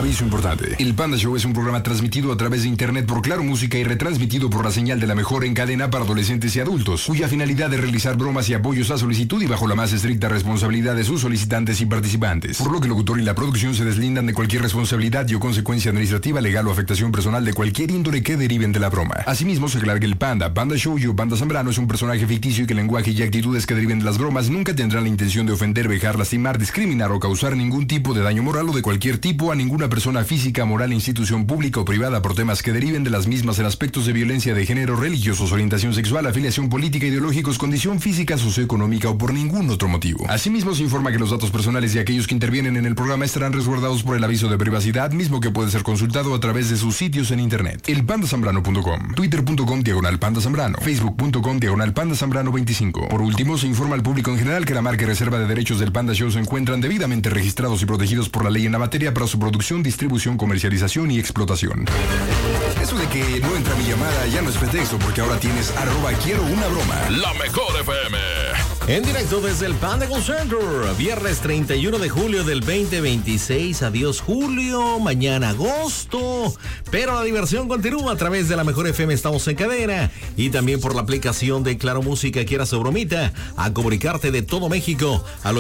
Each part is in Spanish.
Aviso importante. El Panda Show es un programa transmitido a través de internet por Claro Música y retransmitido por la señal de la mejor en cadena para adolescentes y adultos, cuya finalidad es realizar bromas y apoyos a solicitud y bajo la más estricta responsabilidad de sus solicitantes y participantes. Por lo que el locutor y la producción se deslindan de cualquier responsabilidad y o consecuencia administrativa, legal o afectación personal de cualquier índole que deriven de la broma. Asimismo, se aclara que el Panda Show y Panda Zambrano es un personaje ficticio y que el lenguaje y actitudes que deriven de las bromas nunca tendrán la intención de ofender, vejar, lastimar, discriminar o causar ningún tipo de daño moral o de cualquier tipo a ninguna persona física, moral, institución pública o privada por temas que deriven de las mismas en aspectos de violencia de género, religiosos, orientación sexual, afiliación política, ideológicos, condición física, socioeconómica o por ningún otro motivo. Asimismo, se informa que los datos personales de aquellos que intervienen en el programa estarán resguardados por el aviso de privacidad, mismo que puede ser consultado a través de sus sitios en internet. Elpandasambrano.com, twitter.com/pandazambrano, facebook.com/pandazambrano 25. Por último, se informa al público en general que la marca y reserva de derechos del Panda Show se encuentran debidamente registrados y protegidos por la ley en la materia para su producción, distribución, comercialización y explotación. Eso de que no entra mi llamada ya no es pretexto, porque ahora tienes @quiero una broma. La mejor FM. En directo desde el Panda Go Center, viernes 31 de julio del 2026. Adiós julio, mañana agosto. Pero la diversión continúa a través de la mejor FM. Estamos en cadena y también por la aplicación de Claro Música. Quieras su bromita, a comunicarte de todo México al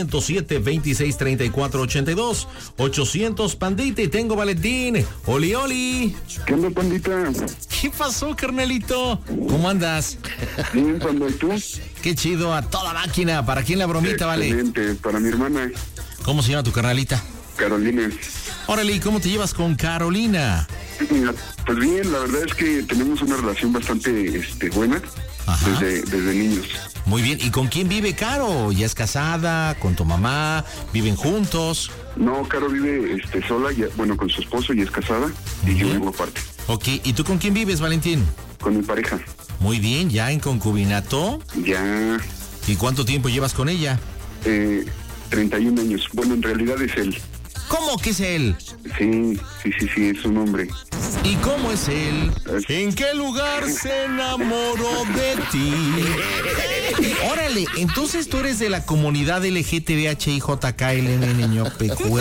807-2634-82. 800 Pandita y tengo Valentín. Oli, oli. ¿Qué onda, Pandita? ¿Qué pasó, carnalito? ¿Cómo andas? Bien, Panda, ¿y tú? Qué chido, a toda máquina. ¿Para quién la bromita, vale? Excelente, para mi hermana. ¿Cómo se llama tu carnalita? Carolina. Órale, ¿y cómo te llevas con Carolina? Pues bien, la verdad es que tenemos una relación bastante buena. Ajá. Desde niños. Muy bien, ¿y con quién vive Caro? ¿Ya es casada? ¿Con tu mamá? ¿Viven juntos? No, Caro vive sola, con su esposo y es casada. Y yo vivo aparte. Ok, ¿y tú con quién vives, Valentín? Con mi pareja. Muy bien, ¿ya en concubinato? Ya. ¿Y cuánto tiempo llevas con ella? 31 años. Bueno, en realidad es él. ¿Cómo que es él? Sí, es un hombre. ¿Y cómo es él? ¿En qué lugar se enamoró de ti? Órale, entonces tú eres de la comunidad LGTBHIJKLNNPQ.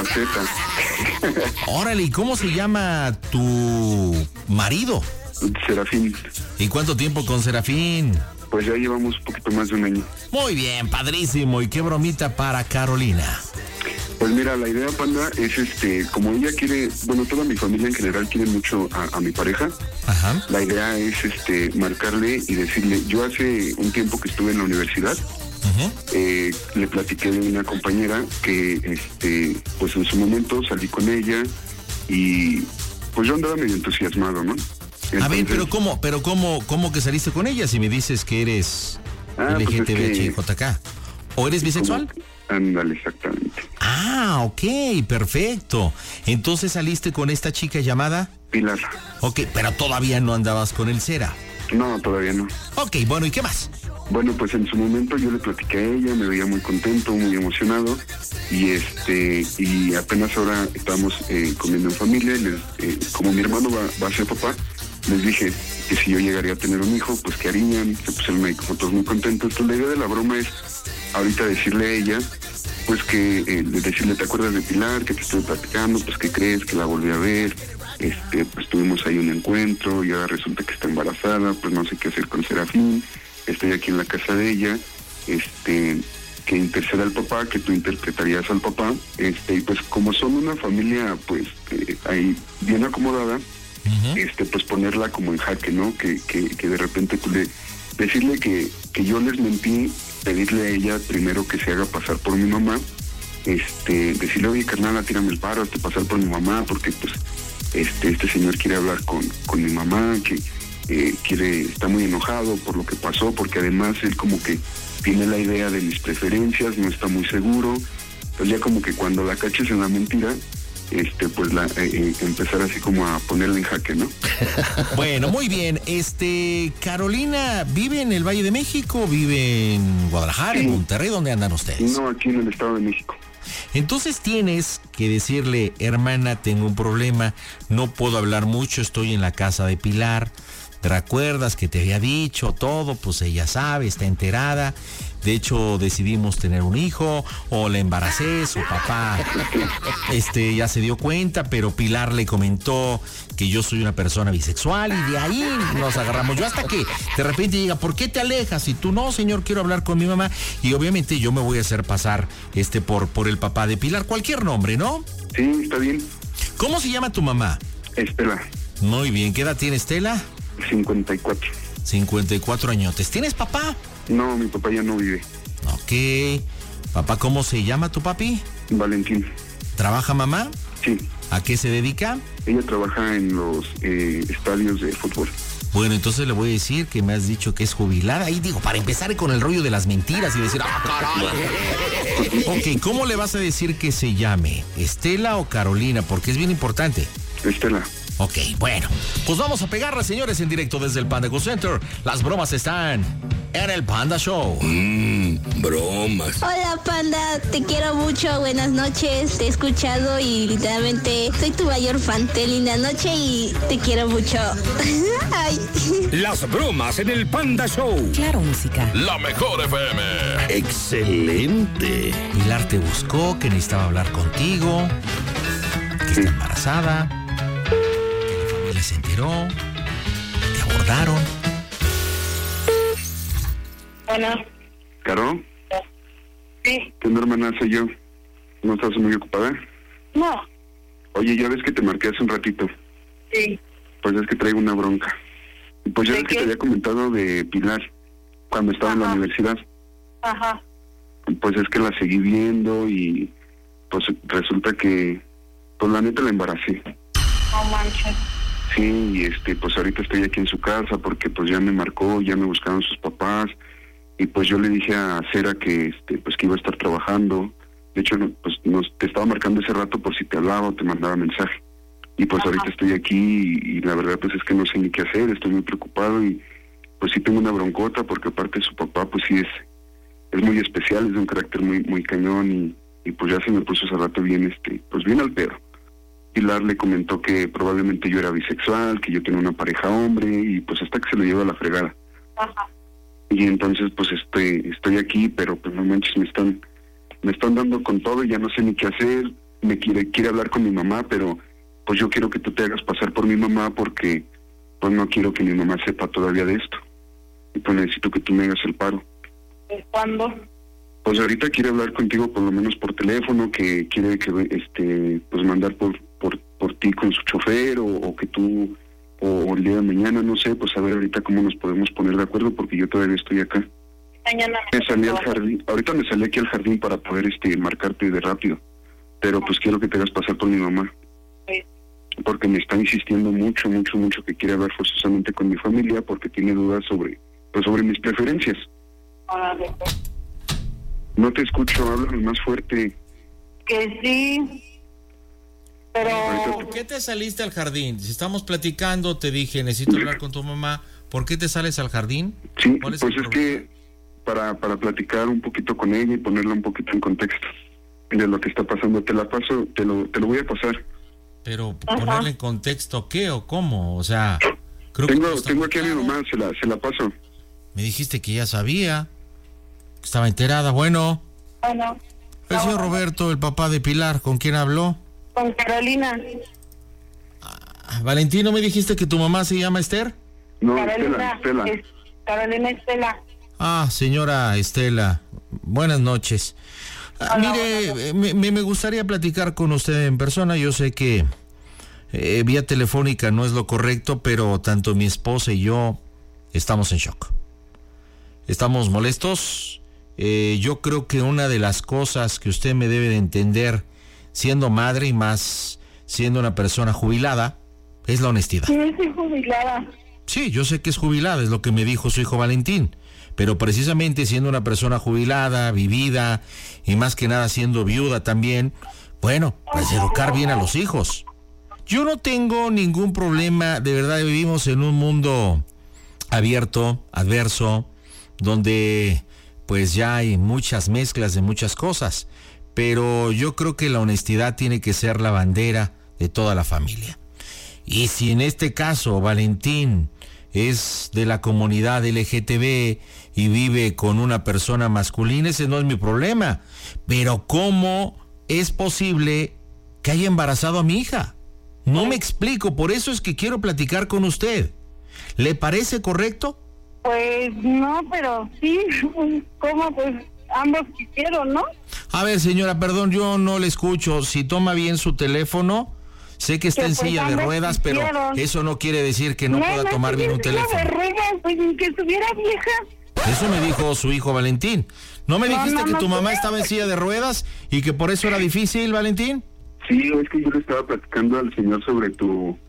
Órale, ¿y cómo se llama tu marido? Serafín. ¿Y cuánto tiempo con Serafín? Pues ya llevamos un poquito más de un año. Muy bien, padrísimo. ¿Y qué bromita para Carolina? Pues mira, la idea, Panda, es como ella quiere, toda mi familia en general quiere mucho a mi pareja. Ajá. La idea es marcarle y decirle, yo hace un tiempo que estuve en la universidad, le platiqué de una compañera que pues en su momento salí con ella y pues yo andaba medio entusiasmado, ¿no? Entonces, a ver, pero ¿cómo que saliste con ella si me dices que eres LGTBHIJK? ¿O eres bisexual? Ándale, exactamente. Ah, ok, perfecto. Entonces saliste con esta chica llamada Pilar. Ok, pero todavía no andabas con el Cera. No, todavía no. Ok, bueno, ¿y qué más? Bueno, pues en su momento yo le platiqué a ella, me veía muy contento, muy emocionado y y apenas ahora estamos comiendo en familia. Como mi hermano va a ser papá, les dije que si yo llegaría a tener un hijo, pues ¿qué harían? Se pusieron ahí como todos muy contentos. Entonces la idea de la broma es ahorita decirle a ella, pues que decirle, ¿te acuerdas de Pilar? Que te estoy platicando, pues ¿qué crees? Que la volví a ver, pues tuvimos ahí un encuentro y ahora resulta que está embarazada, pues no sé qué hacer con Serafín, estoy aquí en la casa de ella, que interceda al papá, que tú interpretarías al papá, y pues como son una familia, pues ahí bien acomodada, pues ponerla como en jaque, ¿no? Que de repente tú decirle que yo les mentí, pedirle a ella primero que se haga pasar por mi mamá, decirle, oye, carnal, tírame el paro, pasar por mi mamá, porque pues este señor quiere hablar con mi mamá, que está muy enojado por lo que pasó, porque además él como que tiene la idea de mis preferencias, no está muy seguro. Entonces ya como que cuando la caches en la mentira, pues empezar así como a ponerla en jaque, ¿no? Bueno, muy bien. Carolina, ¿vive en el Valle de México? ¿Vive en Guadalajara, sí, en Monterrey? ¿Dónde andan ustedes? No, aquí en el Estado de México. Entonces tienes que decirle, hermana, tengo un problema, no puedo hablar mucho, estoy en la casa de Pilar. ¿Te recuerdas que te había dicho todo? Pues ella sabe, está enterada. de hecho decidimos tener un hijo, o la embaracé, su papá ya se dio cuenta, pero Pilar le comentó que yo soy una persona bisexual y de ahí nos agarramos. Yo hasta que de repente llega, ¿por qué te alejas? Y tú, no, señor, quiero hablar con mi mamá. Y obviamente yo me voy a hacer pasar por el papá de Pilar, cualquier nombre, ¿no? Sí, está bien. ¿Cómo se llama tu mamá? Estela. Muy bien, ¿qué edad tiene Estela? 54. 54 añotes. ¿Tienes papá? No, mi papá ya no vive. Ok. Papá, ¿cómo se llama tu papi? Valentín. ¿Trabaja mamá? Sí. ¿A qué se dedica? Ella trabaja en los estadios de fútbol. Bueno, entonces le voy a decir que me has dicho que es jubilada. Y digo, para empezar con el rollo de las mentiras y decir, ¡ah, caray! Ok, ¿cómo le vas a decir que se llame? ¿Estela o Carolina? Porque es bien importante. Estela. Ok, bueno, pues vamos a pegarla, señores, en directo desde el Panda Go Center. Las bromas están en el Panda Show. Bromas. Hola Panda, te quiero mucho, buenas noches, te he escuchado y literalmente soy tu mayor fan. Te linda noche y te quiero mucho. Ay. Las bromas en el Panda Show. Claro, música. La mejor FM. Excelente. Pilar te buscó, que necesitaba hablar contigo, que está embarazada, que la familia se enteró, te abordaron. Bueno. ¿Caro? Sí. ¿Qué onda, hermana? Soy yo. ¿No estás muy ocupada? No. Oye, ya ves que te marqué hace un ratito. Sí. Pues es que traigo una bronca. Pues ya ¿De ves que qué? te había comentado de Pilar cuando estaba en la universidad. Ajá. Pues es que la seguí viendo y pues resulta que, pues la neta la embaracé. No manches. Sí, y pues ahorita estoy aquí en su casa porque pues ya me marcó, ya me buscaron sus papás y pues yo le dije a Cera que pues que iba a estar trabajando. De hecho, pues te estaba marcando ese rato por si te hablaba o te mandaba mensaje. Y pues Ajá. ahorita estoy aquí y la verdad pues es que no sé ni qué hacer, estoy muy preocupado y pues sí tengo una broncota porque aparte su papá pues sí es muy especial, es de un carácter muy muy cañón y pues ya se me puso ese rato bien pues bien al pedo. Pilar le comentó que probablemente yo era bisexual, que yo tenía una pareja hombre y pues hasta que se lo lleva a la fregada. Ajá. Y entonces pues estoy aquí, pero pues no manches, me están dando con todo y ya no sé ni qué hacer. Me quiere hablar con mi mamá, pero pues yo quiero que tú te hagas pasar por mi mamá porque pues no quiero que mi mamá sepa todavía de esto. Y pues necesito que tú me hagas el paro. ¿De cuándo? Pues ahorita quiere hablar contigo por lo menos por teléfono, que quiere que pues mandar por ti con su chofer o que tú o el día de mañana, no sé, pues a ver ahorita cómo nos podemos poner de acuerdo porque yo todavía estoy acá. Mañana. Me salí al jardín, ahorita me salí aquí al jardín para poder marcarte de rápido, pero pues quiero que te hagas pasar por mi mamá. Sí. Porque me está insistiendo mucho que quiere hablar forzosamente con mi familia porque tiene dudas sobre mis preferencias. Órale, pues. No te escucho, háblame más fuerte. Que sí. Pero. ¿Por qué te saliste al jardín? Si estamos platicando, te dije, necesito hablar con tu mamá. ¿Por qué te sales al jardín? Sí, ¿Cuál es pues el es problema? que para platicar un poquito con ella y ponerla un poquito en contexto de lo que está pasando, te la paso, te lo voy a pasar. Pero Ajá. ponerle en contexto, ¿qué o cómo? O sea, creo que Tengo aquí a mi mamá, se la paso. me dijiste que ya sabía, que estaba enterada. Bueno, Bueno. el señor Roberto, el papá de Pilar, ¿con quién habló? Con Carolina. Valentino, ¿me dijiste que tu mamá se llama Esther? No, Carolina. Estela. Carolina Estela. Ah, señora Estela, buenas noches. Hola, Mire, me gustaría platicar con usted en persona. Yo sé que vía telefónica no es lo correcto, pero tanto mi esposa y yo estamos en shock. Estamos molestos. Yo creo que una de las cosas que usted me debe de entender, siendo madre y más siendo una persona jubilada, es la honestidad. Sí, soy jubilada. Sí, yo sé que es jubilada, es lo que me dijo su hijo Valentín, pero precisamente siendo una persona jubilada, vivida y más que nada siendo viuda también, bueno, pues educar bien a los hijos. Yo no tengo ningún problema, de verdad vivimos en un mundo abierto, adverso, donde pues ya hay muchas mezclas de muchas cosas, pero yo creo que la honestidad tiene que ser la bandera de toda la familia. Y si en este caso Valentín es de la comunidad LGTB y vive con una persona masculina, ese no es mi problema. Pero ¿cómo es posible que haya embarazado a mi hija? No me explico, por eso es que quiero platicar con usted. ¿Le parece correcto? Pues no, pero sí, ¿cómo? Pues ambos quisieron, ¿no? A ver, señora, perdón, yo no le escucho. Si toma bien su teléfono, sé que está en silla de ruedas, pero eso no quiere decir que no pueda tomar bien un teléfono. De ruedas, pues que estuviera vieja. Eso me dijo su hijo Valentín. ¿No me dijiste que tu mamá estaba en silla de ruedas y que por eso era difícil, Valentín? Sí, es que yo le estaba platicando al señor sobre tu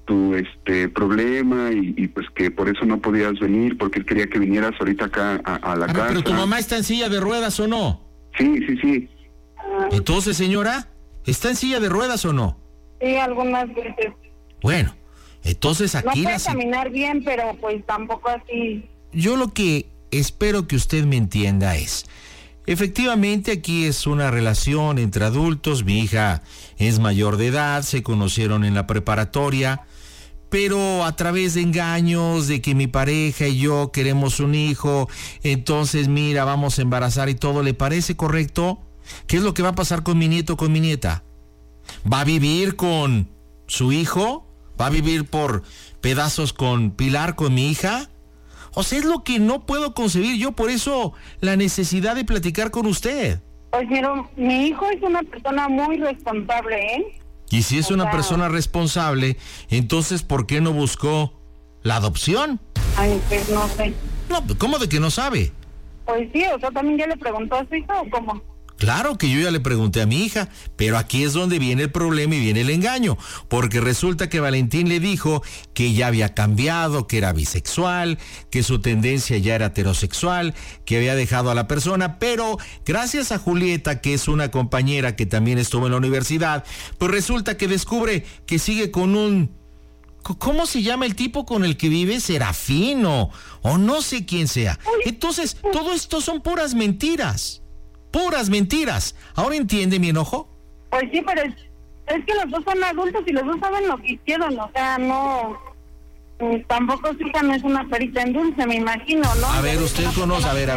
problema y pues que por eso no podías venir, porque él quería que vinieras ahorita acá a la casa. ¿Pero tu mamá está en silla de ruedas o no? Sí. Entonces, señora, ¿está en silla de ruedas o no? Sí, algunas veces. Bueno, entonces aquí... No puede caminar bien, pero pues tampoco así. Yo lo que espero que usted me entienda es... Efectivamente, aquí es una relación entre adultos. Mi hija es mayor de edad, se conocieron en la preparatoria, pero a través de engaños, de que mi pareja y yo queremos un hijo, entonces mira, vamos a embarazar y todo. ¿Le parece correcto? ¿Qué es lo que va a pasar con mi nieto, con mi nieta? ¿Va a vivir con su hijo? ¿Va a vivir por pedazos con Pilar, con mi hija? O sea, es lo que no puedo concebir yo, por eso la necesidad de platicar con usted. Pues mi hijo es una persona muy responsable, ¿eh? Y si es una persona responsable, entonces ¿por qué no buscó la adopción? Ay, pues no sé. No, ¿cómo de que no sabe? Pues sí, o sea, también ya le preguntó a su hija o cómo. Claro que yo ya le pregunté a mi hija, pero aquí es donde viene el problema y viene el engaño, porque resulta que Valentín le dijo que ya había cambiado, que era bisexual, que su tendencia ya era heterosexual, que había dejado a la persona, pero gracias a Julieta, que es una compañera que también estuvo en la universidad, pues resulta que descubre que sigue con un... ¿Cómo se llama el tipo con el que vive? Serafín o no sé quién sea. Entonces, todo esto son puras mentiras. Puras mentiras. ¿Ahora entiende mi enojo? Pues sí, pero es que los dos son adultos y los dos saben lo que hicieron, o sea, no... Tampoco su hija no es una perita en dulce, me imagino, ¿no? A ver, usted conoce... A ver.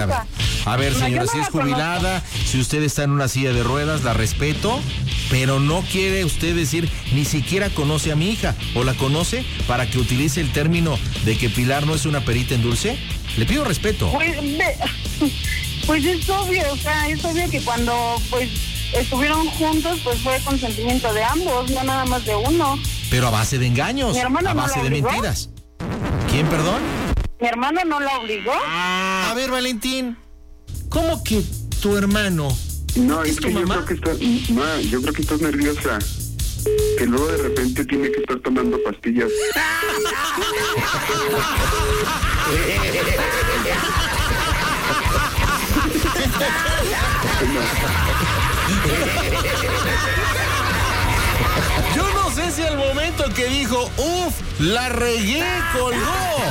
A ver, señora, si es jubilada, si usted está en una silla de ruedas, la respeto, pero no quiere usted decir, ni siquiera conoce a mi hija, o la conoce para que utilice el término de que Pilar no es una perita en dulce. Le pido respeto. Pues es obvio, o sea, es obvio que cuando pues estuvieron juntos, pues fue consentimiento de ambos, no nada más de uno. Pero a base de engaños, a base de mentiras. ¿Quién, perdón? ¿Mi hermano no la obligó? A ver, Valentín, ¿cómo que tu hermano? No, es que yo creo que estás nerviosa. Que luego de repente tiene que estar tomando pastillas. Yo no sé si el momento que dijo, la regué, colgó.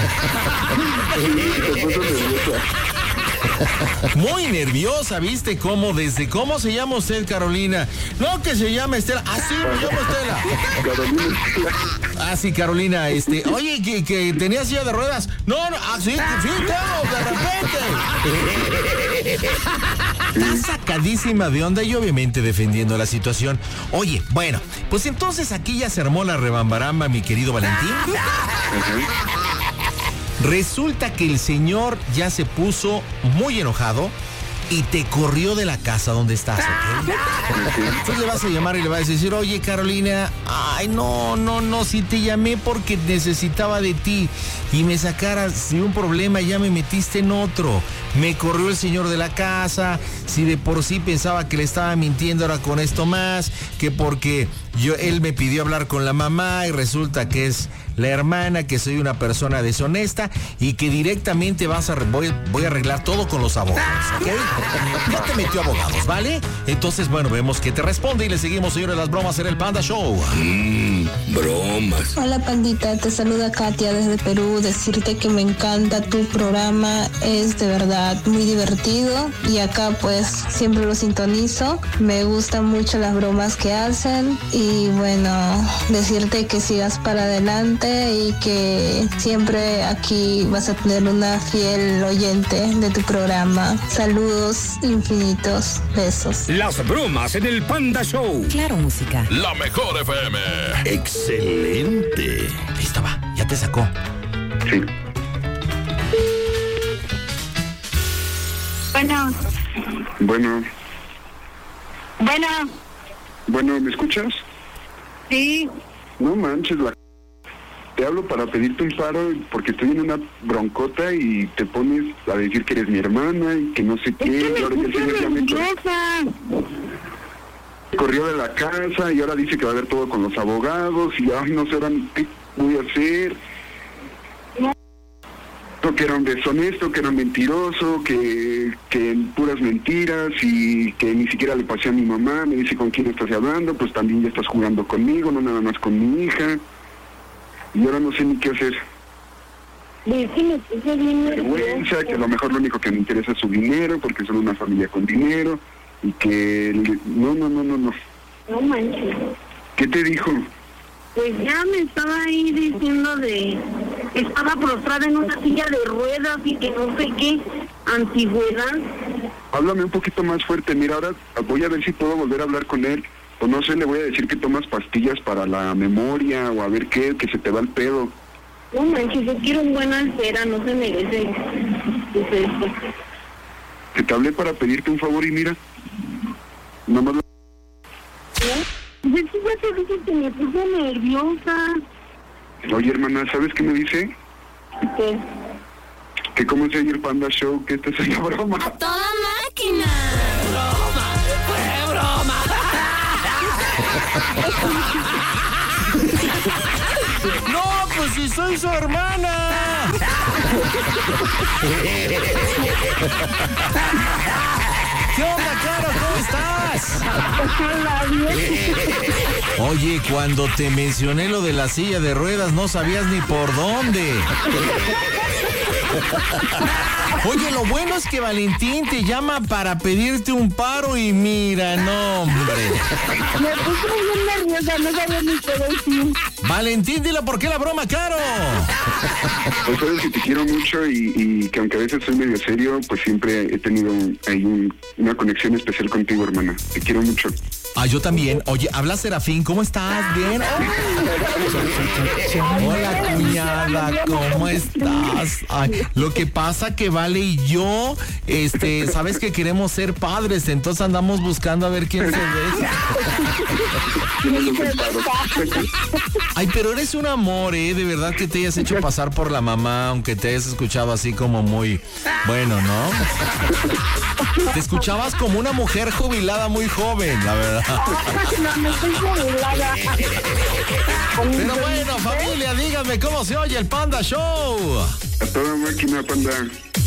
Muy nerviosa, ¿viste cómo? Desde ¿cómo se llama usted, Carolina? No, que se llama Estela. Ah, sí, me llamo Estela. Ah, sí, Carolina, oye, que tenía silla de ruedas. No, sí, tengo, de repente. Está sacadísima de onda y obviamente defendiendo la situación. Oye, bueno, pues entonces aquí ya se armó la rebambaramba, mi querido Valentín. Resulta que el señor ya se puso muy enojado y te corrió de la casa donde estás, ¿ok? Entonces le vas a llamar y le vas a decir, oye, Carolina, ay, no, si te llamé porque necesitaba de ti y me sacaras de un problema, ya me metiste en otro. Me corrió el señor de la casa, si de por sí pensaba que le estaba mintiendo ahora con esto más, que porque él me pidió hablar con la mamá y resulta que es la hermana, que soy una persona deshonesta y que directamente voy a arreglar todo con los abogados, ¿ok? Ya te metió abogados, ¿vale? Entonces, bueno, vemos que te responde y le seguimos, señores, las bromas en el Panda Show. Bromas. Hola pandita, te saluda Katia desde Perú. Decirte que me encanta tu programa, es de verdad muy divertido y acá pues siempre lo sintonizo. Me gustan mucho las bromas que hacen y bueno, decirte que sigas para adelante y que siempre aquí vas a tener una fiel oyente de tu programa. Saludos infinitos, besos. Las bromas en el Panda Show. Claro, música. La mejor FM. Excelente. Listo, va, ya te sacó. Sí. Bueno, Bueno, ¿me escuchas? sí. No manches, te hablo para pedirte un paro porque estoy en una broncota y te pones a decir que eres mi hermana y que no sé qué. Es que Y ahora me ya el señor ya me corrió de la casa y ahora dice que va a ver todo con los abogados y ay, no sé ahora qué voy a hacer. Que era un deshonesto, que era mentiroso, que puras mentiras y que ni siquiera le pasé a mi mamá. Me dice, ¿con quién estás hablando? Pues también ya estás jugando conmigo, no nada más con mi hija. Y ahora no sé ni qué hacer. Es que me puse bien Vergüenza, que a lo mejor lo único que me interesa es su dinero, porque son una familia con dinero, y que... No. No manches. ¿Qué te dijo? Pues ya me estaba ahí diciendo estaba prostrada en una silla de ruedas y que no sé qué, antigüedad. Háblame un poquito más fuerte. Mira, ahora voy a ver si puedo volver a hablar con él. O no sé, le voy a decir que tomas pastillas para la memoria o a ver qué, que se te va el pedo. No manches, yo quiero un buen altera, no se merece. Pues esto. Que te hablé para pedirte un favor y mira. Nada más... Pues es que ya te dije que me puse nerviosa. Oye, hermana, ¿sabes qué me dice? ¿Qué? Que cómo se oye el Panda Show, que esta es la broma. ¡A toda máquina! No, pues si soy su hermana. ¿Qué onda, Caro? ¿Cómo estás? Oye, cuando te mencioné lo de la silla de ruedas, no sabías ni por dónde. Oye, lo bueno es que Valentín te llama para pedirte un paro y mira, no, hombre. Me puse bien nerviosa, no sabía ni qué decir. Valentín, dile por qué la broma, Caro. Pues sabes que te quiero mucho y que aunque a veces soy medio serio, pues siempre he tenido ahí una conexión especial contigo, hermana. Te quiero mucho. Ah, yo también. Oye, habla Serafín, ¿cómo estás? ¿Bien? Hola, cuñada, ¿cómo estás? Ay, lo que pasa que Vale y yo, sabes que queremos ser padres, entonces andamos buscando a ver quién se besa. Ay, pero eres un amor, de verdad que te hayas hecho pasar por la mamá, aunque te hayas escuchado así como muy, bueno, ¿no? Te escuchabas como una mujer jubilada muy joven, la verdad. No estoy jubilada. Pero bueno, familia, díganme cómo se oye el Panda Show. A toda máquina, Panda.